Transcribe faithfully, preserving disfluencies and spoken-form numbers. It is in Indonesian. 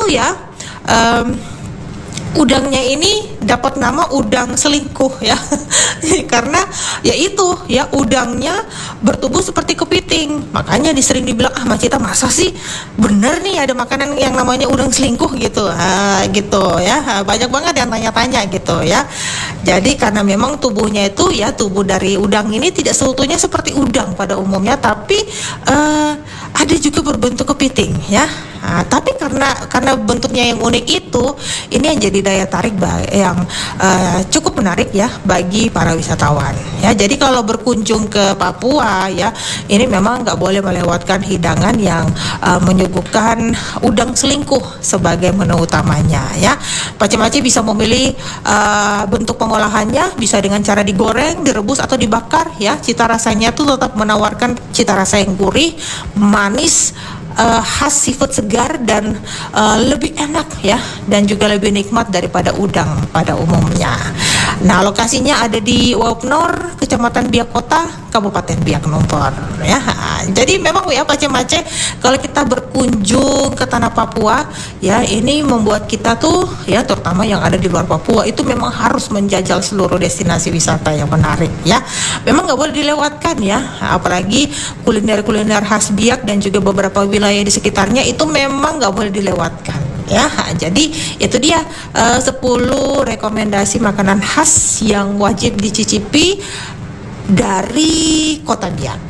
ya um, udangnya ini dapat nama udang selingkuh ya. Karena ya itu ya, udangnya bertubuh seperti kepiting. Makanya disering dibilang, ah Macita masa sih bener nih ada makanan yang namanya udang selingkuh gitu. Ah, gitu ya. Banyak banget yang tanya-tanya gitu ya. Jadi karena memang tubuhnya itu ya, tubuh dari udang ini tidak seutuhnya seperti udang pada umumnya, tapi uh, ada juga berbentuk kepiting ya. Nah, tapi karena karena bentuknya yang unik itu, ini yang jadi daya tarik yang uh, cukup menarik ya bagi para wisatawan ya. Jadi kalau berkunjung ke Papua ya, ini memang nggak boleh melewatkan hidangan yang uh, menyuguhkan udang selingkuh sebagai menu utamanya ya. Pace-mace bisa memilih uh, bentuk pengolahannya, bisa dengan cara digoreng, direbus atau dibakar ya. Cita rasanya tuh tetap menawarkan cita rasa yang gurih, manis, Uh, khas seafood segar dan uh, lebih enak ya, dan juga lebih nikmat daripada udang pada umumnya. Nah, lokasinya ada di Waupnor, Kecamatan Biak Kota, Kabupaten Biak Numfor ya. Jadi memang ya Pace-mace, kalau kita berkunjung ke tanah Papua ya, ini membuat kita tuh ya, terutama yang ada di luar Papua, itu memang harus menjajal seluruh destinasi wisata yang menarik ya. Memang nggak boleh dilewatkan ya, apalagi kuliner-kuliner khas Biak dan juga beberapa wilayah di sekitarnya itu memang nggak boleh dilewatkan ya. Jadi itu dia uh, sepuluh rekomendasi makanan khas yang wajib dicicipi dari Kota Biak.